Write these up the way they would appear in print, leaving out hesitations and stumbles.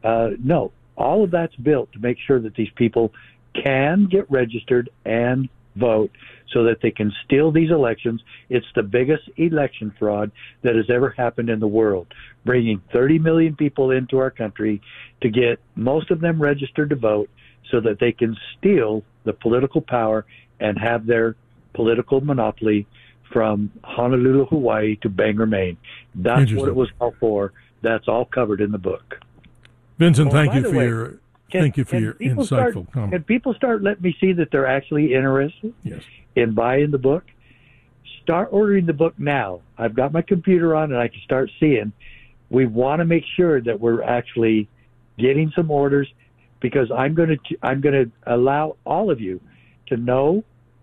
No, all of that's built to make sure that these people can get registered and vote so that they can steal these elections. It's the biggest election fraud that has ever happened in the world, bringing 30 million people into our country to get most of them registered to vote so that they can steal the political power and have their political monopoly from Honolulu, Hawaii to Bangor, Maine. That's what it was all for. That's all covered in the book. Vincent, thank you for your insightful comment. Can people start letting me see that they're actually interested in buying the book? Start ordering the book now. I've got my computer on and I can start seeing. We want to make sure that we're actually getting some orders, because I'm going to allow all of you to know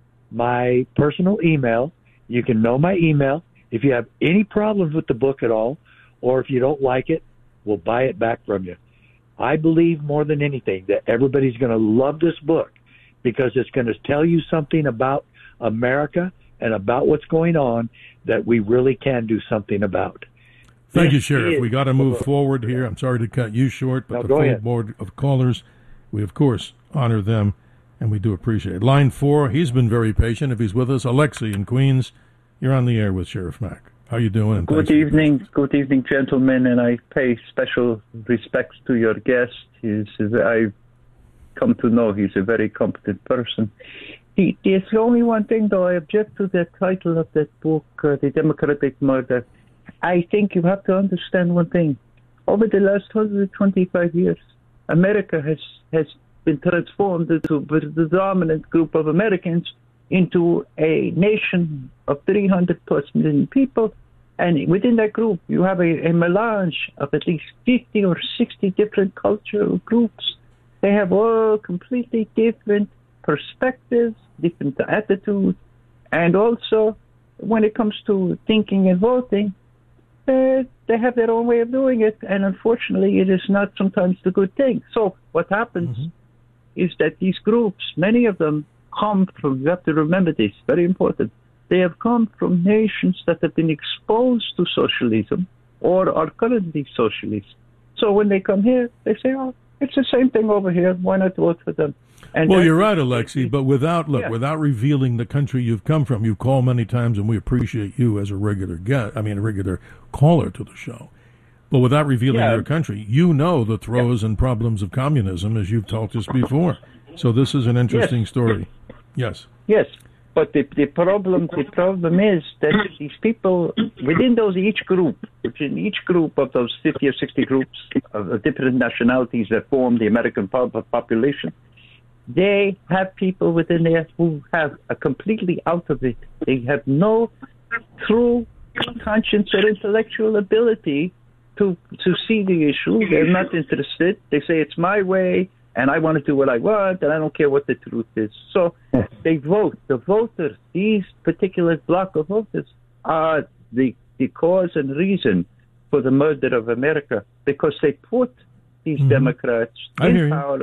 my personal email. You can know my email. If you have any problems with the book at all, or if you don't like it, we'll buy it back from you. I believe more than anything that everybody's going to love this book, because it's going to tell you something about America and about what's going on that we really can do something about. Thank you, Sheriff. We got to move forward here. I'm sorry to cut you short, but the full board of callers, we, of course, honor them, and we do appreciate it. Line 4, he's been very patient. If he's with us, Alexei in Queens, you're on the air with Sheriff Mack. How you doing? And good evening, gentlemen, and I pay special respects to your guest. I've come to know he's a very competent person. There's only one thing, though. I object to the title of that book, The Democratic Murder. I think you have to understand one thing. Over the last 125 years, America has been transformed into the dominant group of Americans into a nation of 300 plus million people. And within that group, you have a melange of at least 50 or 60 different cultural groups. They have all completely different perspectives, different attitudes, and also when it comes to thinking and voting, they have their own way of doing it, and unfortunately it is not sometimes the good thing. So what happens is that these groups, many of them come from, you have to remember this, very important, they have come from nations that have been exposed to socialism or are currently socialist. So when they come here, they say, oh, it's the same thing over here, why not vote for them? And well, you're right, Alexei, but without revealing the country you've come from, you call many times, and we appreciate you as a regular caller to the show. But without revealing your country, you know the throes and problems of communism, as you've told us before. So this is an interesting story. Yes. Yes, but the problem is that these people within each group of those 50 or 60 groups of different nationalities that form the American population, they have people within there who have a completely out of it. They have no true conscience or intellectual ability to see the issue. They're not interested. They say it's my way, and I want to do what I want, and I don't care what the truth is. So they vote. The voters, these particular block of voters, are the cause and reason for the murder of America, because they put these Democrats in power.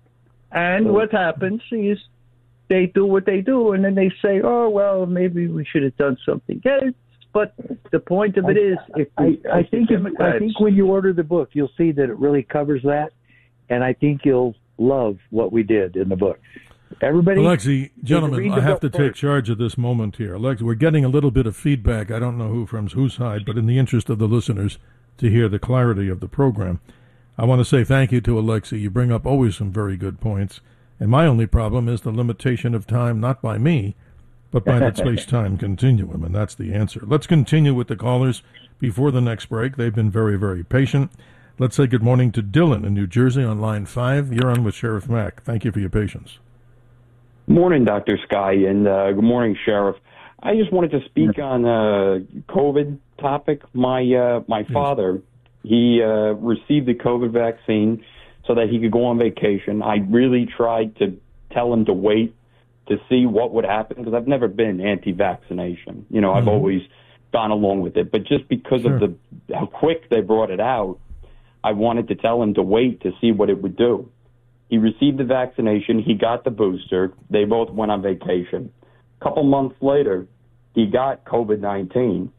And what happens is they do what they do, and then they say, oh, well, maybe we should have done something else. But the point of it is, I think when you order the book, you'll see that it really covers that, and I think you'll love what we did in the book. Everybody, Alexei, gentlemen, I have to take charge of this moment here. Alexei, we're getting a little bit of feedback. I don't know who from whose side, but in the interest of the listeners to hear the clarity of the program, I want to say thank you to Alexei. You bring up always some very good points. And my only problem is the limitation of time, not by me, but by the space-time continuum, and that's the answer. Let's continue with the callers before the next break. They've been very, very patient. Let's say good morning to Dylan in New Jersey on line 5. You're on with Sheriff Mack. Thank you for your patience. Morning, Dr. Sky, and good morning, Sheriff. I just wanted to speak on COVID topic. My father, he received the COVID vaccine so that he could go on vacation. I really tried to tell him to wait to see what would happen, because I've never been anti-vaccination. You know, I've always gone along with it. But just because of how quick they brought it out, I wanted to tell him to wait to see what it would do. He received the vaccination. He got the booster. They both went on vacation. A couple months later, he got COVID-19.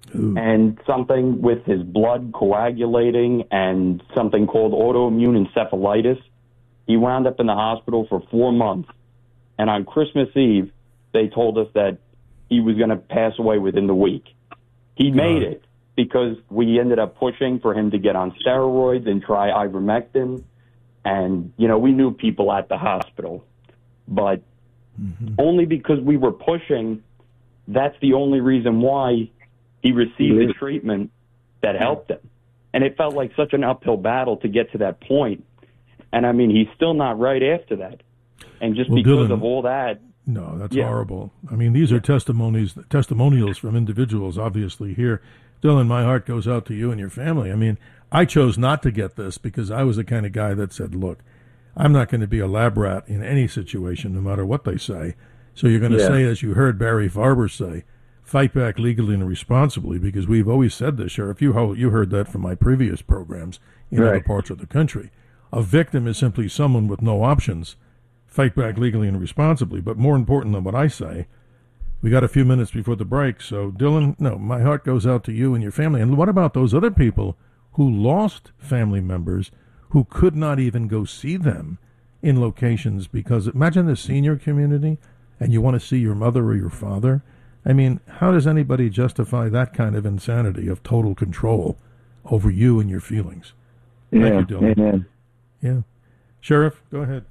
and something with his blood coagulating and something called autoimmune encephalitis. He wound up in the hospital for 4 months. And on Christmas Eve, they told us that he was going to pass away within the week. He made it because we ended up pushing for him to get on steroids and try ivermectin. And, you know, we knew people at the hospital. But only because we were pushing, that's the only reason why he received the treatment that helped him. And it felt like such an uphill battle to get to that point. And, I mean, he's still not right after that. And just because of all that. No, that's horrible. I mean, these are testimonials from individuals, obviously, here. Dylan, my heart goes out to you and your family. I mean, I chose not to get this because I was the kind of guy that said, look, I'm not going to be a lab rat in any situation, no matter what they say. So you're going to say, as you heard Barry Farber say, fight back legally and responsibly, because we've always said this, Sheriff. You heard that from my previous programs in other parts of the country. A victim is simply someone with no options. Fight back legally and responsibly. But more important than what I say, we got a few minutes before the break. So, Dylan, no, my heart goes out to you and your family. And what about those other people who lost family members who could not even go see them in locations? Because imagine the senior community and you want to see your mother or your father. I mean, how does anybody justify that kind of insanity of total control over you and your feelings? Thank you, Dylan. Amen. Yeah. Sheriff, go ahead.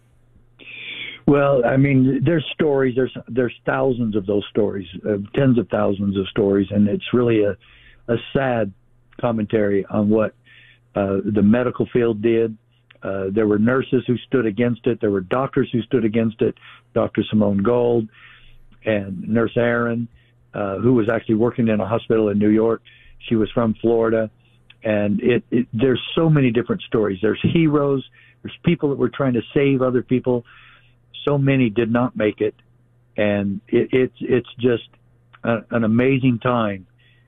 Well, I mean, there's stories. There's thousands of those stories, tens of thousands of stories, and it's really a sad commentary on what the medical field did. There were nurses who stood against it. There were doctors who stood against it. Dr. Simone Gold and Nurse Aaron, who was actually working in a hospital in New York. She was from Florida. And there's so many different stories. There's heroes. There's people that were trying to save other people. So many did not make it. And it's just an amazing time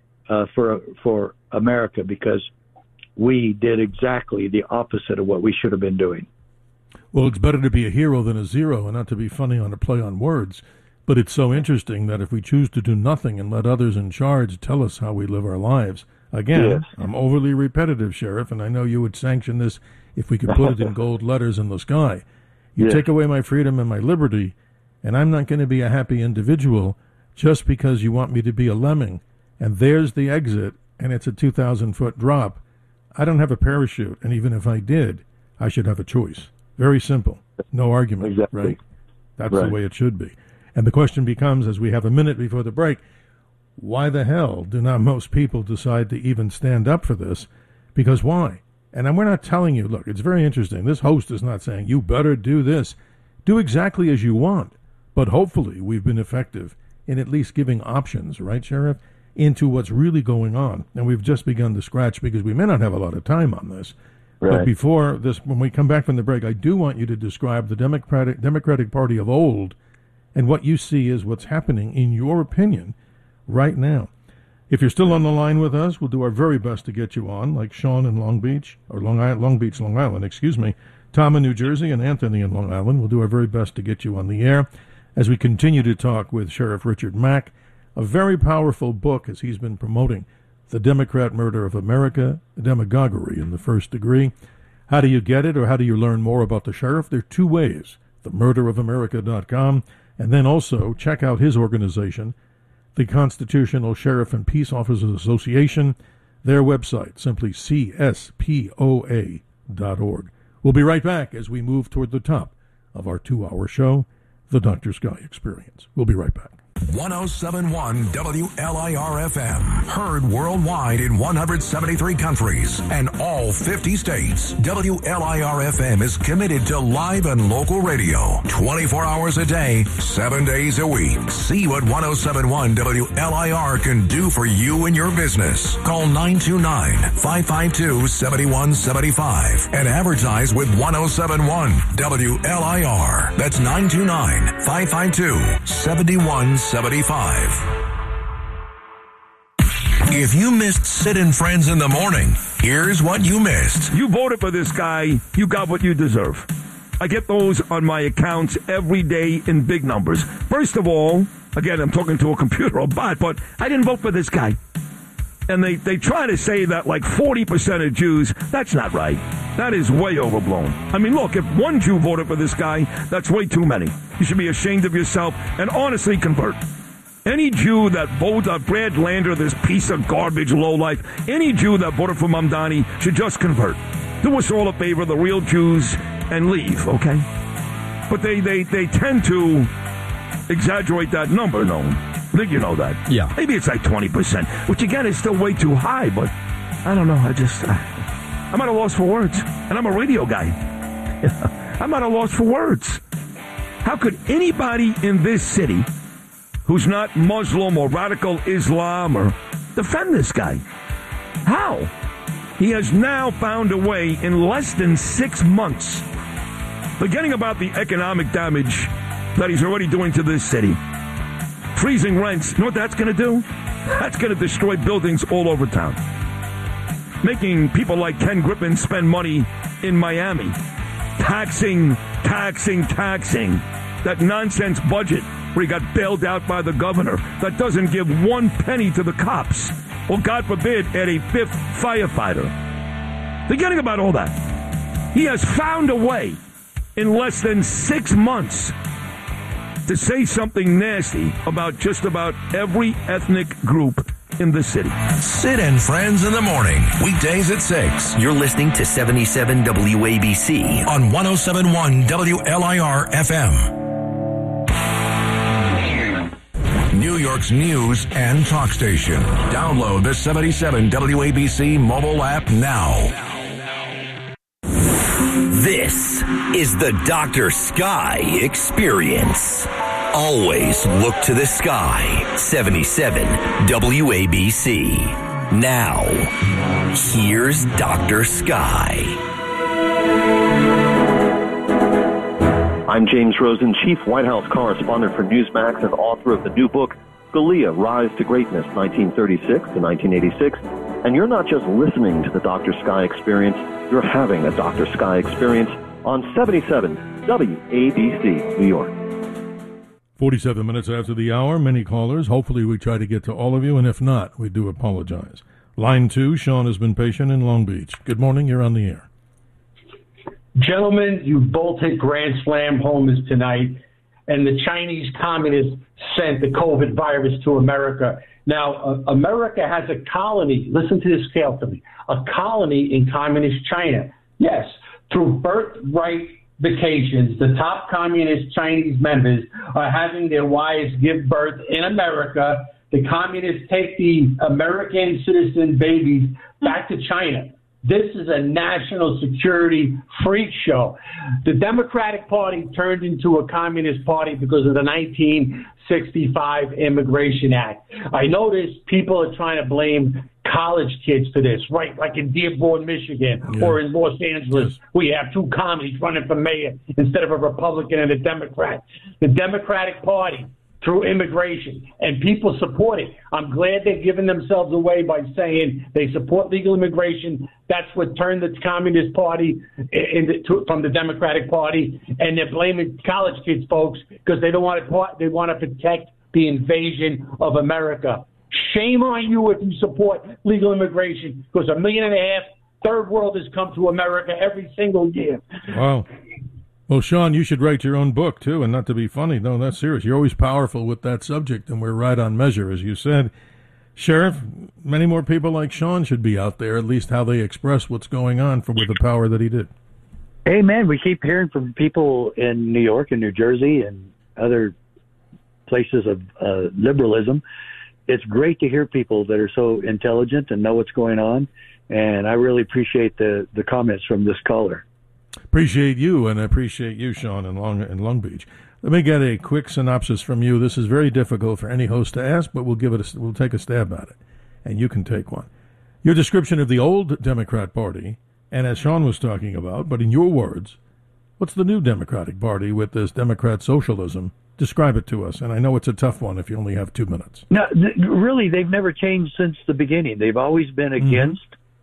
for America, because we did exactly the opposite of what we should have been doing. Well, it's better to be a hero than a zero, and not to be funny on a play on words. But it's so interesting that if we choose to do nothing and let others in charge tell us how we live our lives. Again, I'm overly repetitive, Sheriff, and I know you would sanction this if we could put it in gold letters in the sky. You take away my freedom and my liberty, and I'm not going to be a happy individual just because you want me to be a lemming. And there's the exit, and it's a 2,000-foot drop. I don't have a parachute, and even if I did, I should have a choice. Very simple. No argument, right? That's the way it should be. And the question becomes, as we have a minute before the break, why the hell do not most people decide to even stand up for this? Because why? And we're not telling you, look, it's very interesting. This host is not saying, you better do this. Do exactly as you want. But hopefully we've been effective in at least giving options, right, Sheriff, into what's really going on. And we've just begun to scratch because we may not have a lot of time on this. Right. But before this, when we come back from the break, I do want you to describe the Democratic Party of old and what you see is what's happening, in your opinion, right now. If you're still on the line with us, we'll do our very best to get you on, like Sean in Long Beach, or Long Island, Tom in New Jersey, and Anthony in Long Island. We'll do our very best to get you on the air as we continue to talk with Sheriff Richard Mack, a very powerful book as he's been promoting The Democrat Murder of America, Demagoguery in the First Degree. How do you get it, or how do you learn more about the sheriff? There are two ways, themurderofamerica.com, and then also check out his organization, the Constitutional Sheriff and Peace Officers Association, their website, simply cspoa.org. We'll be right back as we move toward the top of our 2-hour show, The Dr. Sky Experience. We'll be right back. 107.1 WLIR-FM. Heard worldwide in 173 countries and all 50 states. WLIR-FM is committed to live and local radio 24 hours a day, 7 days a week. See what 107.1 WLIR can do for you and your business. Call 929-552-7175 and advertise with 107.1 WLIR. That's 929-552-7175. If you missed Sid and Friends in the Morning, here's what you missed. You voted for this guy, you got what you deserve. I get those on my accounts every day in big numbers. First of all, again, I'm talking to a computer or bot, but I didn't vote for this guy. And they try to say that like 40% of Jews, that's not right. That is way overblown. I mean, look, if one Jew voted for this guy, that's way too many. You should be ashamed of yourself and honestly convert. Any Jew that voted Brad Lander, this piece of garbage lowlife, any Jew that voted for Mamdani should just convert. Do us all a favor, the real Jews, and leave, okay? But they tend to exaggerate that number, no? I think you know that. Yeah. Maybe it's like 20%, which again is still way too high, but I don't know. I'm at a loss for words. And I'm a radio guy. I'm at a loss for words. How could anybody in this city who's not Muslim or radical Islam or defend this guy? How? He has now found a way in less than 6 months, forgetting about the economic damage that he's already doing to this city. Freezing rents, you know what that's going to do? That's going to destroy buildings all over town. Making people like Ken Griffin spend money in Miami. Taxing. That nonsense budget where he got bailed out by the governor that doesn't give 1 penny to the cops. Or, God forbid, add a 5th firefighter. Forgetting about all that. He has found a way in less than 6 months to say something nasty about just about every ethnic group in the city. Sid and Friends in the morning, weekdays at 6. You're listening to 77 WABC on 107.1 WLIR FM. New York's news and talk station. Download the 77 WABC mobile app now. This is the Dr. Sky Experience. Always look to the sky. 77 WABC. Now, here's Dr. Sky. I'm James Rosen, Chief White House Correspondent for Newsmax and author of the new book, Scalia, Rise to Greatness, 1936 to 1986. And you're not just listening to the Dr. Sky Experience, you're having a Dr. Sky Experience on 77 WABC, New York. 47 minutes after the hour, many callers. Hopefully we try to get to all of you, and if not, we do apologize. Line 2, Sean has been patient in Long Beach. Good morning, you're on the air. Gentlemen, you both hit Grand Slam homers tonight, and the Chinese communists sent the COVID virus to America. Now, America has a colony, listen to this carefully, a colony in communist China. Yes, through birthright vacations, the top communist Chinese members are having their wives give birth in America. The communists take the American citizen babies back to China. This is a national security freak show. The Democratic Party turned into a communist party because of the 1965 Immigration Act. I notice people are trying to blame college kids for this, right? Like in Dearborn, Michigan, or in Los Angeles, we have two commies running for mayor instead of a Republican and a Democrat. The Democratic Party, through immigration, and people support it. I'm glad they're giving themselves away by saying they support legal immigration. That's what turned the Communist Party from the Democratic Party, and they're blaming college kids, folks, because they don't want to. They want to protect the invasion of America. Shame on you if you support legal immigration, because 1.5 million third worlders come to America every single year. Wow. Well, Sean, you should write your own book, too, and not to be funny. No, that's serious. You're always powerful with that subject, and we're right on measure, as you said. Sheriff, many more people like Sean should be out there, at least how they express what's going on with the power that he did. Hey, man, we keep hearing from people in New York and New Jersey and other places of liberalism. It's great to hear people that are so intelligent and know what's going on, and I really appreciate the comments from this caller. Appreciate you, and I appreciate you, Sean, in Long Beach. Let me get a quick synopsis from you. This is very difficult for any host to ask, but we'll take a stab at it, and you can take one. Your description of the old Democrat Party, and as Sean was talking about, but in your words, what's the new Democratic Party with this Democrat socialism? Describe it to us, and I know it's a tough one if you only have 2 minutes. No, really, they've never changed since the beginning. They've always been against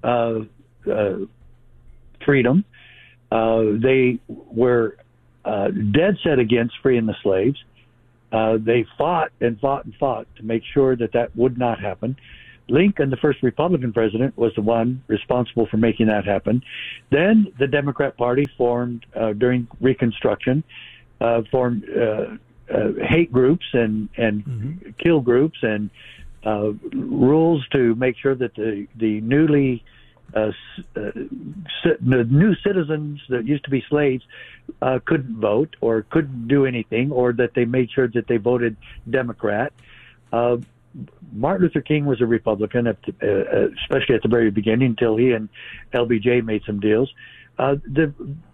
freedom. They were dead set against freeing the slaves. They fought and fought and fought to make sure that would not happen. Lincoln, the first Republican president, was the one responsible for making that happen. Then the Democrat Party formed during Reconstruction, formed hate groups and kill groups and rules to make sure that the new citizens that used to be slaves couldn't vote or couldn't do anything, or that they made sure that they voted Democrat. Martin Luther King was a Republican, especially at the very beginning, until he and LBJ made some deals. The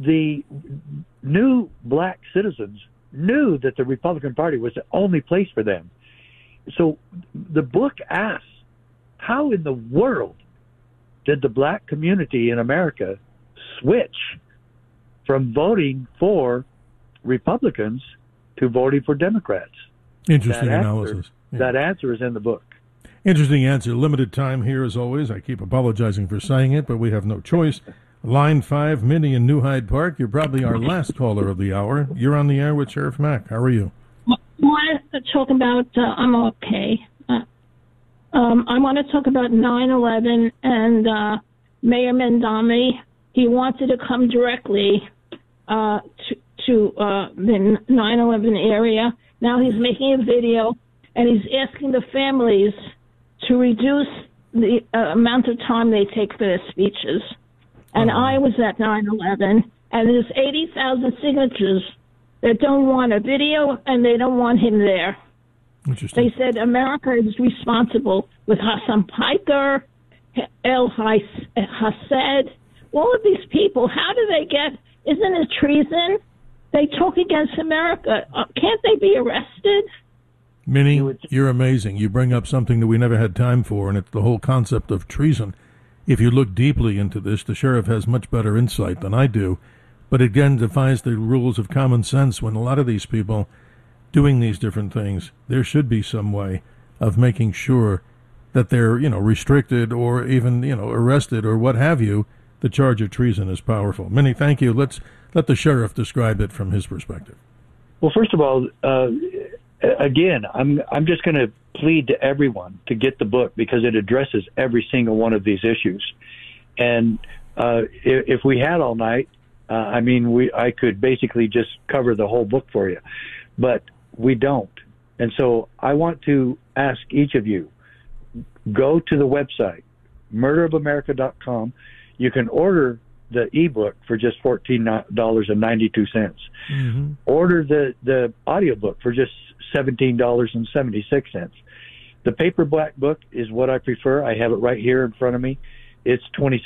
new black citizens knew that the Republican Party was the only place for them. So the book asks, how in the world did the black community in America switch from voting for Republicans to voting for Democrats? Interesting analysis. Yeah. That answer is in the book. Interesting answer. Limited time here as always. I keep apologizing for saying it, but we have no choice. Line 5, Minnie in New Hyde Park. You're probably our last caller of the hour. You're on the air with Sheriff Mack. How are you? I want to talk about, I'm okay. I want to talk about 9/11 and Mayor Mamdani. He wanted to come directly to the 9/11 area. Now he's making a video, and he's asking the families to reduce the amount of time they take for their speeches. And I was at 9/11, and there's 80,000 signatures that don't want a video, and they don't want him there. They said America is responsible with Hassan Piker, El Hassad, all of these people. How do they get, isn't it treason? They talk against America. Can't they be arrested? Minnie, you're amazing. You bring up something that we never had time for, and it's the whole concept of treason. If you look deeply into this, the sheriff has much better insight than I do, but again defies the rules of common sense when a lot of these people doing these different things, there should be some way of making sure that they're, restricted or even, arrested or what have you. The charge of treason is powerful. Minnie, thank you. Let's let the sheriff describe it from his perspective. Well, first of all, again, I'm just going to plead to everyone to get the book because it addresses every single one of these issues. And if we had all night, I could basically just cover the whole book for you, but we don't. And so I want to ask each of you, go to the website, murderofamerica.com. You can order the ebook for just $14.92. Mm-hmm. Order the audiobook for just $17.76. The paperback book is what I prefer. I have it right here in front of me. It's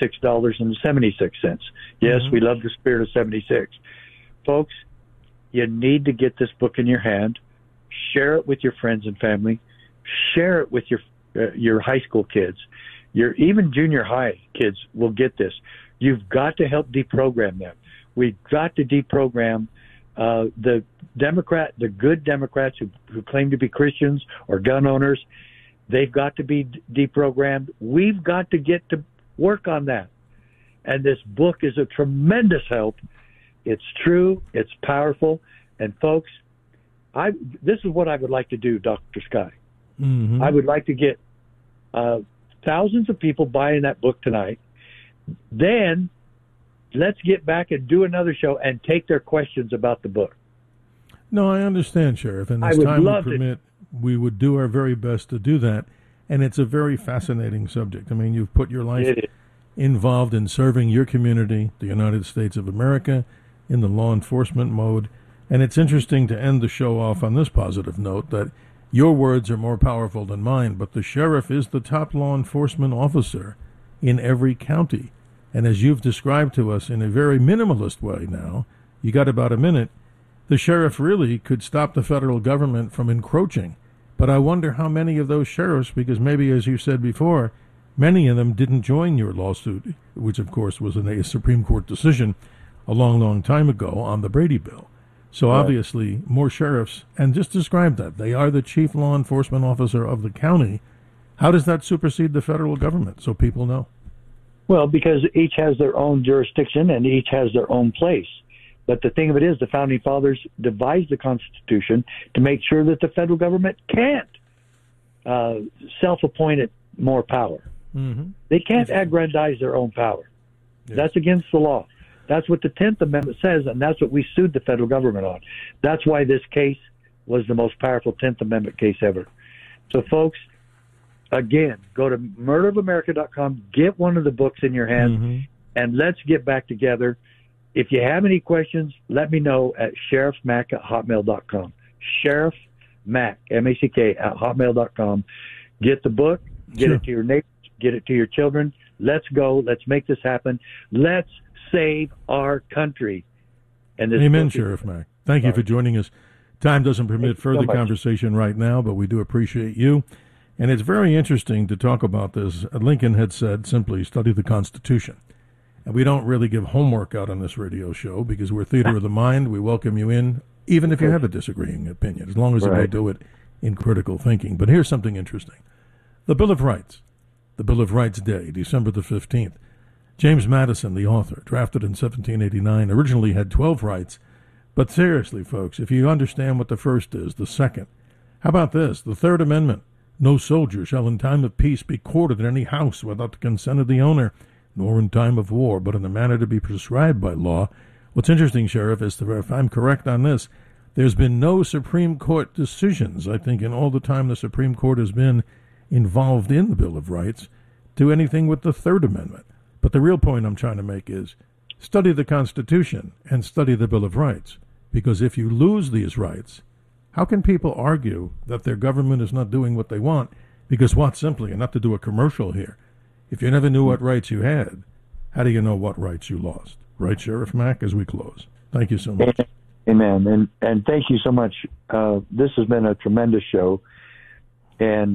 $26.76. Yes, we love the spirit of 76. Folks, you need to get this book in your hand. Share it with your friends and family. Share it with your high school kids. Even junior high kids will get this. You've got to help deprogram them. We've got to deprogram the good Democrats who claim to be Christians or gun owners. They've got to be deprogrammed. We've got to get to work on that. And this book is a tremendous help. It's true. It's powerful. And folks, this is what I would like to do, Dr. Sky. Mm-hmm. I would like to get thousands of people buying that book tonight. Then let's get back and do another show and take their questions about the book. No, I understand, Sheriff. And as time would permit, we would do our very best to do that. And it's a very fascinating subject. I mean, you've put your life involved in serving your community, the United States of America, in the law enforcement mode. And it's interesting to end the show off on this positive note that your words are more powerful than mine, but the sheriff is the top law enforcement officer in every county. And as you've described to us in a very minimalist way now, you got about a minute, the sheriff really could stop the federal government from encroaching. But I wonder how many of those sheriffs, because maybe, as you said before, many of them didn't join your lawsuit, which, of course, was a Supreme Court decision a long, long time ago on the Brady Bill. So obviously, more sheriffs, and just describe that. They are the chief law enforcement officer of the county. How does that supersede the federal government, so people know? Well, because each has their own jurisdiction and each has their own place. But the thing of it is, the Founding Fathers devised the Constitution to make sure that the federal government can't self-appoint more power. Mm-hmm. They can't aggrandize their own power. Yes. That's against the law. That's what the 10th Amendment says, and that's what we sued the federal government on. That's why this case was the most powerful 10th Amendment case ever. So, folks, again, go to murderofamerica.com, get one of the books in your hand, and let's get back together. If you have any questions, let me know at sheriffmack@hotmail.com. Sheriff Mack, M-A-C-K, @hotmail.com. Get the book, get it to your neighbors, get it to your children. Let's go. Let's make this happen. Let's save our country. And this Amen, Sheriff Mack. Thank you for joining us. Time doesn't permit further conversation right now, but we do appreciate you. And it's very interesting to talk about this. Lincoln had said simply, study the Constitution. And we don't really give homework out on this radio show because we're theater of the mind. We welcome you in, even if you have a disagreeing opinion, as long as you may do it in critical thinking. But here's something interesting. The Bill of Rights. The Bill of Rights Day, December the 15th. James Madison, the author, drafted in 1789, originally had 12 rights. But seriously, folks, if you understand what the first is, the second. How about this? The Third Amendment. No soldier shall in time of peace be quartered in any house without the consent of the owner, nor in time of war, but in the manner to be prescribed by law. What's interesting, Sheriff, is that if I'm correct on this, there's been no Supreme Court decisions, I think, in all the time the Supreme Court has been involved in the Bill of Rights, to anything with the Third Amendment. But the real point I'm trying to make is study the Constitution and study the Bill of Rights, because if you lose these rights, how can people argue that their government is not doing what they want? Because what simply, and not to do a commercial here, if you never knew what rights you had, how do you know what rights you lost? Right, Sheriff Mack, as we close. Thank you so much. Amen. And thank you so much. This has been a tremendous show. And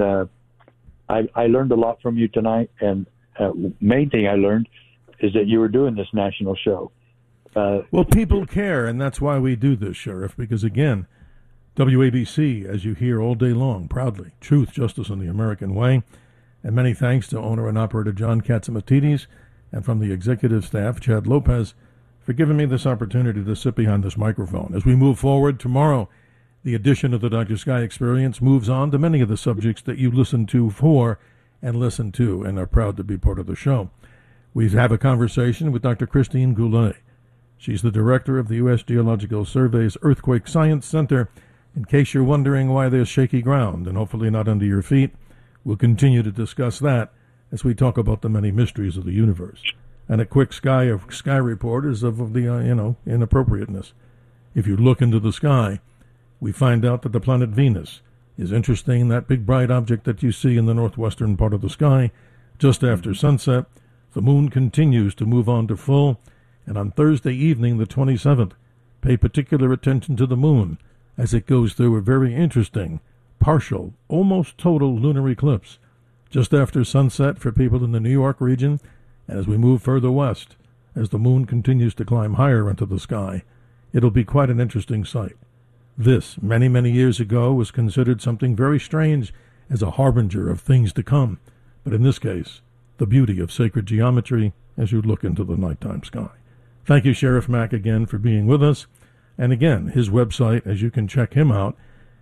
I learned a lot from you tonight. And main thing I learned is that you were doing this national show. Well, people care, and that's why we do this, Sheriff, because, again, WABC, as you hear all day long, proudly, truth, justice, and the American way. And many thanks to owner and operator John Katsimatidis, and from the executive staff, Chad Lopez, for giving me this opportunity to sit behind this microphone. As we move forward tomorrow, the edition of the Dr. Sky Experience moves on to many of the subjects that you listen to for and listen to and are proud to be part of the show. We have a conversation with Dr. Christine Goulet. She's the director of the U.S. Geological Survey's Earthquake Science Center. In case you're wondering why there's shaky ground, and hopefully not under your feet, we'll continue to discuss that as we talk about the many mysteries of the universe. And a quick sky report is of the, inappropriateness. If you look into the sky, we find out that the planet Venus is interesting. That big bright object that you see in the northwestern part of the sky, just after sunset, the moon continues to move on to full. And on Thursday evening, the 27th, pay particular attention to the moon as it goes through a very interesting, partial, almost total lunar eclipse just after sunset for people in the New York region. And as we move further west, as the moon continues to climb higher into the sky, it'll be quite an interesting sight. This, many, many years ago, was considered something very strange as a harbinger of things to come. But in this case, the beauty of sacred geometry as you look into the nighttime sky. Thank you, Sheriff Mack, again for being with us. And again, his website, as you can check him out,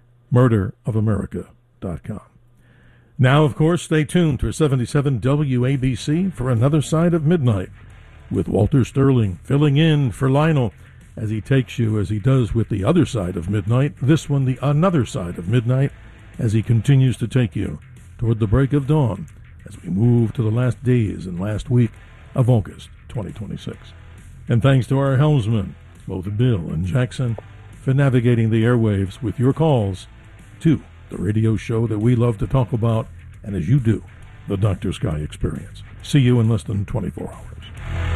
murderofamerica.com. Now, of course, stay tuned for 77 WABC for Another Side of Midnight with Walter Sterling filling in for Lionel as he takes you, as he does with The Other Side of Midnight, this one, The Another Side of Midnight, as he continues to take you toward the break of dawn as we move to the last days and last week of August 2026. And thanks to our helmsmen, both Bill and Jackson, for navigating the airwaves with your calls to the radio show that we love to talk about, and as you do, the Dr. Sky Experience. See you in less than 24 hours.